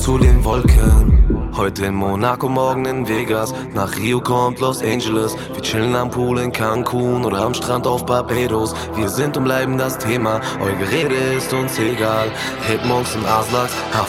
zu den Wolken. Heute in Monaco, morgen in Vegas. Nach Rio kommt Los Angeles. Wir chillen am Pool in Cancun oder am Strand auf Barbados. Wir sind und bleiben das Thema, euer Gerede ist uns egal. Hip-Monks und Aslaks,